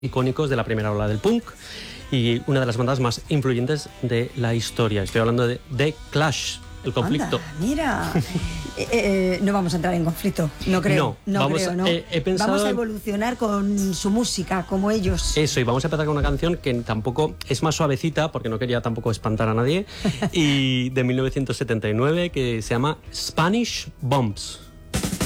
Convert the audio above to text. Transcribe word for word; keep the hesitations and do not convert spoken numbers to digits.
icónicos de la primera ola del punk y una de las bandas más influyentes de la historia. Estoy hablando de The Clash, el conflicto. Anda, mira, eh, eh, no vamos a entrar en conflicto, no creo. No, no vamos, creo, ¿no? eh, he pensado vamos a en- evolucionar con su música, como ellos. Eso, y vamos a empezar con una canción que tampoco es más suavecita, porque no quería tampoco espantar a nadie, y de mil novecientos setenta y nueve, que se llama Spanish Bombs.